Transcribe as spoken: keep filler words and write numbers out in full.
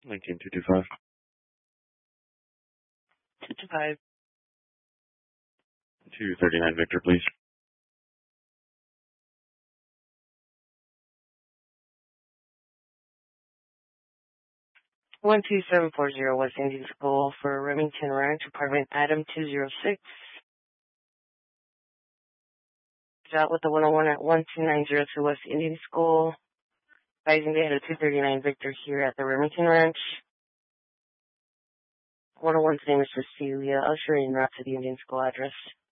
Lincoln two two five. two two five. two thirty-nine Victor, please. one two seven four zero West Indian School for Remington Ranch, apartment item two zero six. Out with the one oh one at one two nine zero two West Indian School. Advising they had a two thirty-nine Victor here at the Remington Ranch. one oh one's name is Cecilia. I'll show you route to the Indian School address.